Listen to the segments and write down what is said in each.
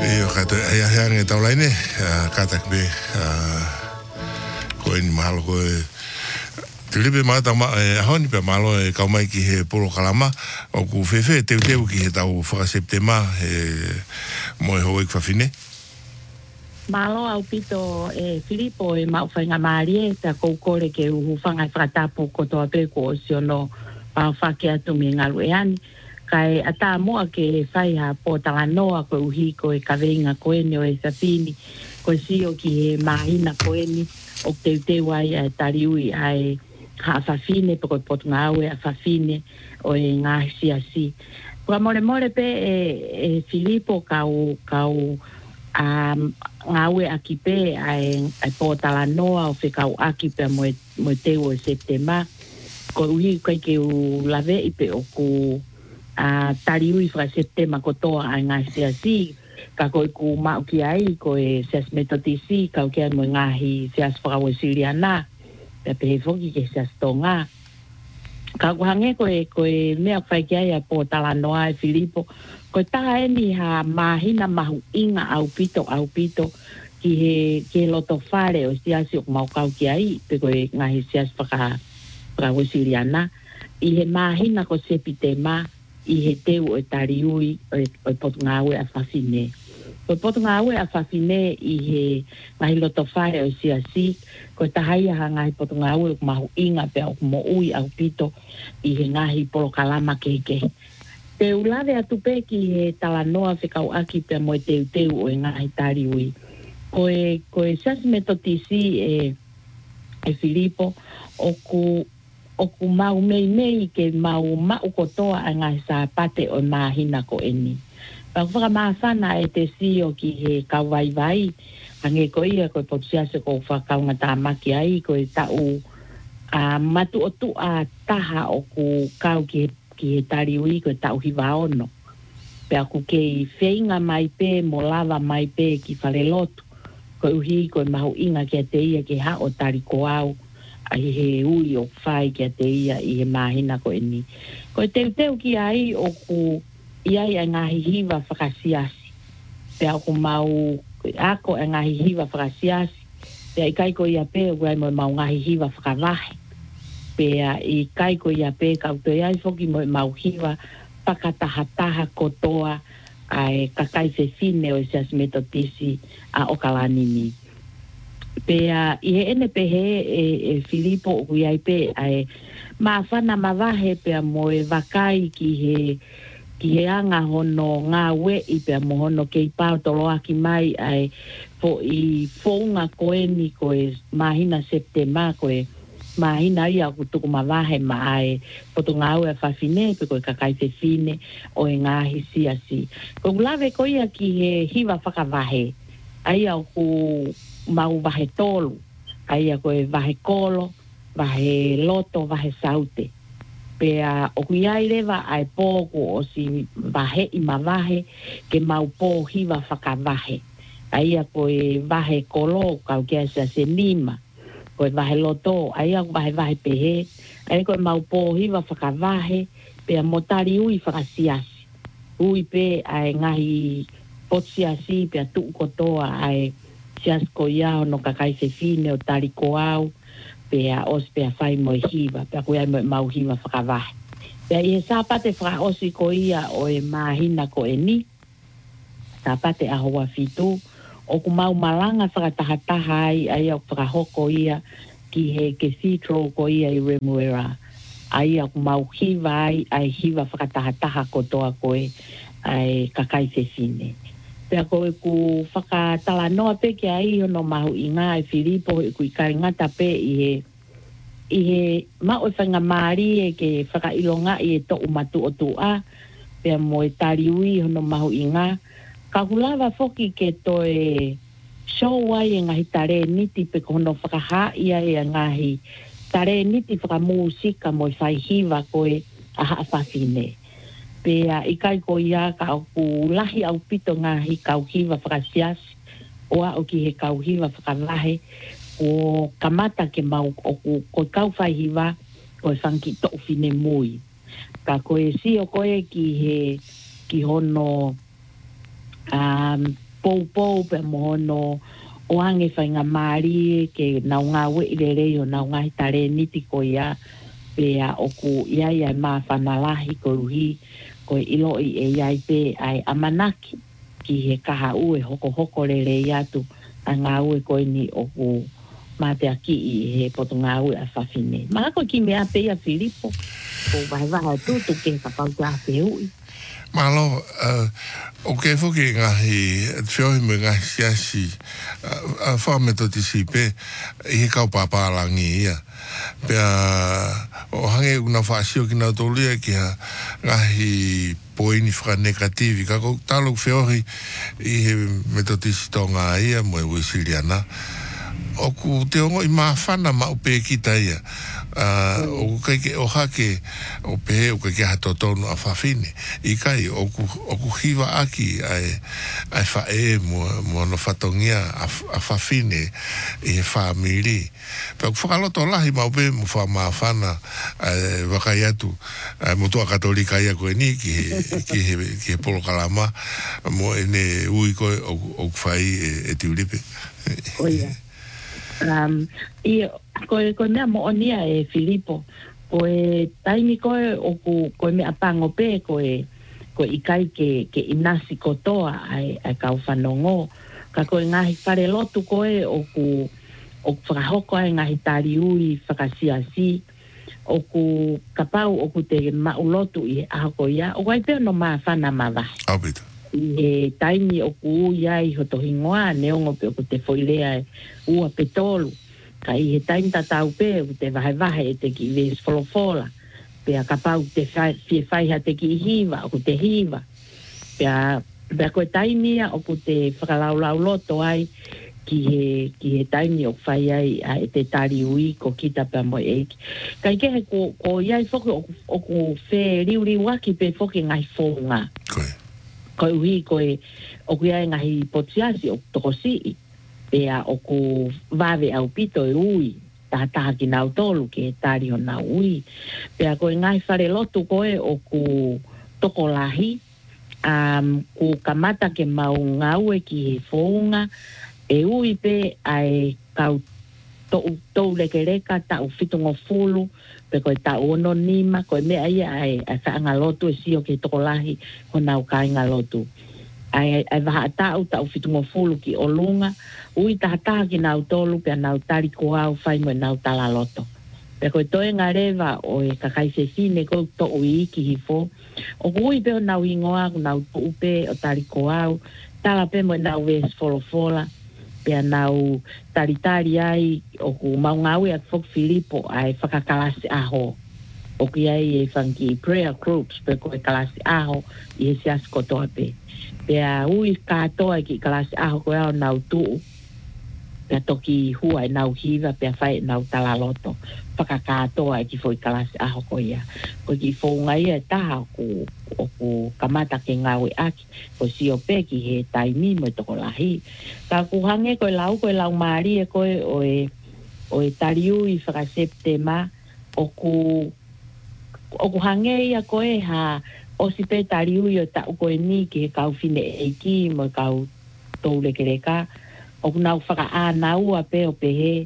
Io kata ia hange taulaine kata be ko ni mahalo ko Tilibe mata ma honi pe malo e kaumai ki he polo kalama o ku fefe te ki he tau whaka septema mo e hoa i whawhine. Malo au pito Filipo e mau whainga maari e ta koukore ke uhu whangai whakatapu ko toa peko o si ono pao whake atu mi ngaru e ani. Kai ata moa ke whai ha po tala noa ko uhi ko e kaweinga ko ene o e safini ko sio ki he mahina ko ene o te wai e tariui ai ha fafine po potunga au e fafine o e ngā siasi. Kua more pe Filipo kau ngawe aki pe ai po tala noa o whekau aki pe mo te o septema ko uhi kai ke u lave i pe o ku tariui fra septema ko toa ai ngā siasi ka koe ku mau ki ai ko e sias metotisi kau kia mo ngahi sias whakau e siriana pe he foki ke sias tonga ka kuhange ko e mea whai ki ai a po tala noa e Filipo ko taha eni ha mahina mahu inga au pito ki he loto whare o siasi o mau kau ki ai pe ko e ngahi sias whakau e siriana i he mahina ko sepite ma i he teu o tariui o potungawe a whawhine. Ko potungawe a whawhine i he ngahi loto whare o siasi, ko tahaia ha ngahi potungawe o mahu inga pe au mo ui au pito i he ngahi polo kalama keke. Te ulave atu pe ki he talanoa whekau aki pe mo teu o e ngahi tariui. Ko e siasi metotisi e Filipo o ku mau mei ke mau kotoa a ngai sa pate o mahina ko eni. Pa whaka maafana e te sio ki he kawaiwai, hange ko ia ko potsiase ko whakaunga tā maki ai ko e tau matu o tu a taha o ku kau ki he tariui ko e tau hiwa ono. Pe aku kei whainga mai pe mo lava mai pe ki whalelotu, ko uhi ko e mahu inga ki a te ia ki ha o tariko au, ai he ui o whai kia te ia i he mahina ko eni. Ko teu ki ai o ku iai a ngahi hiwa whakasiasi. Pe ako mau ako a ngahi hiwa whakasiasi. Pe i kai ko ia pe o guai mo mau ngahi hiwa whakavahe. Pe i kai ko ia pe kauto iai whoki mo mau hiwa whakatahataha kotoa ai kakai se fine o sias metotisi a okalanini. Pe i he ene pe he Filipo o kuiai pe ai mawhana mawahe pe mo e wakai ki he anga hono ngā we i pe mo hono kei pao tolo aki mai ai po i whonga koe ni koe mahina septema koe mahina ia kutuku mawahe ma ai poto ngau e whawhine pe koe kakai te fine o e ngā hisiasi. Ko ulawe koe ki he hiwa whakawahe ai au ku mau wahe tolu, ai a koe wahe kolo, wahe loto, wahe saute. Pea o kuiai rewa ai pōku o si wahe i mawahe ke mau pō hiwa whakawahe. Ai a koe wahe kolo, kau kia sa se nima, koe wahe loto, ai a wahe pehe, ai koe mau pō hiwa whakawahe, pea motari ui whakasiasi. Ui pe ai ngahi potsiasi, pea tuu kotoa ai sias ko ia no kakai se fine o tariko au pea os pea whai mo hiwa pea koe ai mo mau hiwa whakawahe pea i he sāpate whakaosi ko ia o e mahina ko e ni sāpate a hoa fitu o ku mau malanga whakatahataha ai au whakahoko ia ki he cathedral ko ia i Remuera ai au mau hiwa ai hiwa whakatahataha ko toa koe ai kakai se fine. Pea koe ku whakatala noa pe ki ai ono mahu i ngā e Filipo e kui karingata pe i he mao e whanga maari e ke whakailonga i e to'u matu o tua pea mo e tariui ono mahu i ngā ka hulawa whoki ke toe show ai e ngahi tare niti pe kono whakaha ia e ngahi tare niti whakamusika mo e whaihiwa koe a haafafine. Pea i kai ko ia ka au lahi au pito ngahi kauhiwa whakasiasi oa o ki he kauhiwa whakalahe o kamata ke mau o ko kauwhaihiwa o e whanki to'u whine mui. Ka koe si o koe ki hono pou pe mono o ange whainga maari ke nau ngā weire reo nau ngā hitare niti ko ia pea oku ia maa whanalahi ko ruhi ko ilo i iai pe ai amanaki ki he kaha ue hoko rere iatu a ngā ue ko ni oku mate aki i he poto ngā ue a whawhine. Maa ko ki mea pe a Filipo ko wahewaha tutu ke kapau te ape ui. Malo, o ke foki ngahi, whiohi me ngahi siasi, whameto tisi pe, i he kau pāpālangi ia. Pea, o hange una whaasio ki nau tōlia ki ha ngahi poini whaka negativi, ka kou talo whiohi i he metotisi tō ngā ia, mo e wisiliana. O ku te ongo i mawhana ma upe kita ia. O keke o hake o pe o keke hato tonu a whawhine i kai o ku hiwa aki ai whae mo no whatongia a whawhine i he whamiri pa ku whakaloto lahi ma upe mo whamawhana wakai atu mo tua katolika ia koe ni ki he polo kalama mo ene ui koe o whai e tiuripe oia koe mea mo onia e Filipo koe taimi koe koe mea pango pe koe i kai ke inasi kotoa ai kau whanongo ka koe ngahi whare lotu koe o whakahoko ai ngahi tari ui whakasiasi o ku kapau o ku te maulotu i aho ko ia o kai peo no maa whana mawahi Aubito i taimi o ku ia i hotohingoa neongo pe o ku te whoilea ua petolu ka i he taimi tatau pe o te wahe e te ki ves wholofola pea kapau te whaiha te ki hiva o ku te hiva pea koe taimi o ku te whakalaulau loto ai ki he taimi o whai ai e te tari ui ko kita pe mo eiki ka i kehe ko iai whoki o ku whe riuri waki pe whoki ngai whonga koe uhi koe o ku iai ngahi potiasi o tokosi pea o ku vave au pito e ui taha ki nau tolu ke tari o nau ui pea koe ngai whare lotu koe o ku tokolahi ku kamata ke mau ngau e ki he whonga e ui pe ai kau tou lekereka tau fitungo fulu pe koe tau ono nima koe mea ia ai whaanga lotu e sio ke tokolahi ko nau kainga lotu ai waha tau fitungo fulu ki o lunga ui taha ki nau tolu pe nau tari koau whai mo nau tala loto pe koe toe ngā rewa o e kakaise sine kou to ui iki hifo o kui pe o nau ingoa nau tu upe o tari koau tala pe mo nau ves folofola pea nau taritari ai o ku maungaui a Fok Filipo ai whakakalasi aho o ki ai e whanki prayer groups pe koe kalasi aho i he sias kotoa pe pea ui katoa ki kalasi aho koe au nau tuu pea toki hua e nau hiva pea whai nau talaloto whakakatoa ki foi kalasi aho koe ia koe ki whaunga ia taha o ku kamata ke ngawe aki ko si o pe ki he taimi mo toko lahi ka ku hange koe lau maari e koe o e tariu i whakaseptema o ku hange ia koe ha o si pe tariu i o tau koe ni ki he kau fine eiki mo kau toule kereka o ku nau whaka ānau a pe o pe he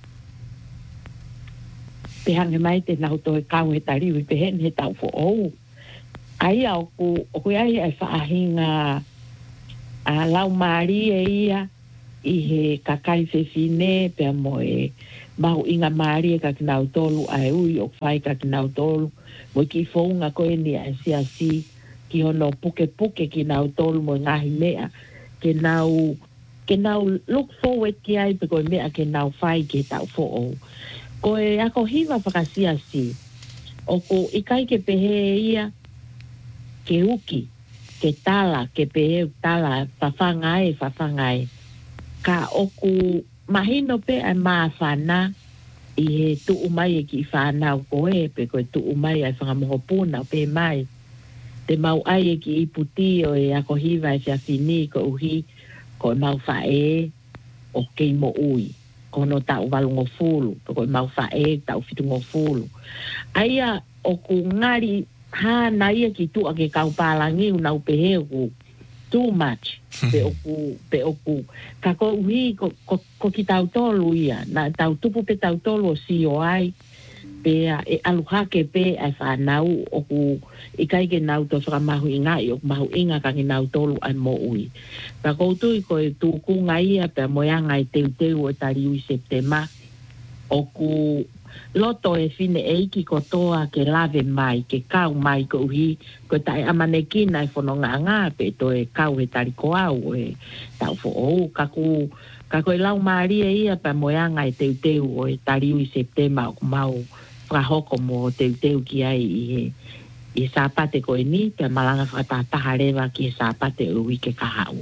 pe hange mai te nau toe kau he tariu i pe he he tau fo ou ai au ku ai whaahinga a lau maari e ia i he kakai whewhine pea mo e mahu inga maari e kakinau tolu ai ui o whai kakinau tolu mo ki whaunga koe ni a si ki hono puke ki nau tolu mo ngahi mea ke nau look forward ki ai pe koe mea ke nau whai ke tau fo o koe ako hiwa whakasiasi o ku ikai ke pehe ia ke uki, ke tala, ke pehe tala, whawhangai. Ka oku mahino pe ai maa whana i he tuu mai e ki whanau koe, pe koe tuu mai ai whangamohopuna pe mai. Te mau ai e ki iputi o e ako hiwa e whiawhini ko uhi, ko e mau whae o kei mo ui. Kono tau walungo fulu, pe koe mau whae tau fitungo fulu. Aia oku ngari ha na ia ki tu ke kau palangi una upehe ku too much. Pe oku. Ka ko uhi ko ki tau tolu ia. Na tau tupu pe tau tolu o si o ai. Pe e aluha ke pe ai whanau oku i kai ke nau to whakamahu inga i oku mahu inga ka ki nau tolu ai mo ui. Ka koutu i ko e tūkunga ia pe moianga i teu o tari ui Septema. Oku loto e fine e iki kotoa ke lave mai, ke kau mai ko uhi, ko tae amanekina e whanonga ngā pe to e kau he tari ko au e tau fo ou, kako e lau maaria ia pa moianga e teu o e tari ui Septema o mau whahoko mo teu ki ai i sāpate ko e ni, pe malanga whakataha rewa ki e sāpate ui ke kahau.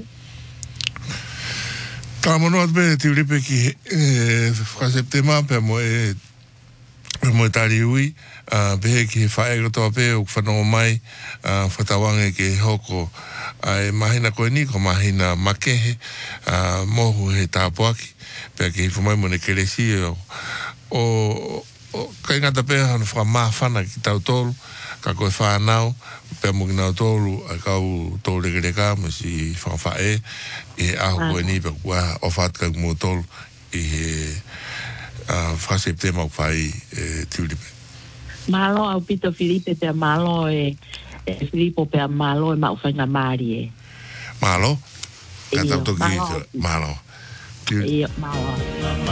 Tā mono atu pe te uripe ki Septema pe mo e tari ui, pehe ki he whae rotoa pe o whanau mai, whatawange ke hoko e mahina koe ni, ko mahina makehe, mohu he tāpuaki, pe ke hifu mai mone keresi o kai ngata pe hanu whamawhana ki tau tolu, ka koe whanau, pe mo ki nau tolu, a kau tolu regereka, mo si whawhae, e aho koe ni, pe kua o whatka mo tolu, i he Septema whai tiuripe. Malo au pito Filipe pe malo e Filipo pe malo e mau whainga maari e. Malo? Ka tau toki malo. Iyo, malo.